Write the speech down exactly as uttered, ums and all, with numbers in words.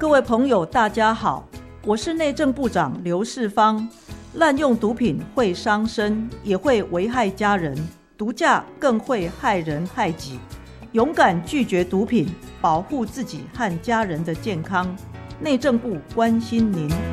各位朋友大家好，我是内政部长刘世芳。滥用毒品会伤身，也会危害家人，毒驾更会害人害己。勇敢拒绝毒品，保护自己和家人的健康。内政部关心您。